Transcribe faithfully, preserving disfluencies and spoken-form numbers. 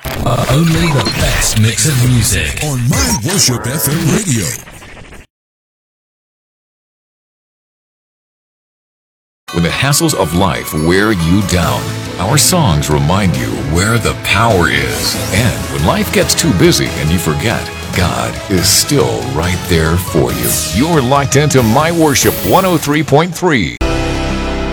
Uh, only the best mix of music on My Worship F M Radio. When the hassles of life wear you down, our songs remind you where the power is. And when life gets too busy and you forget, God is still right there for you. You're locked into My Worship one oh three point three.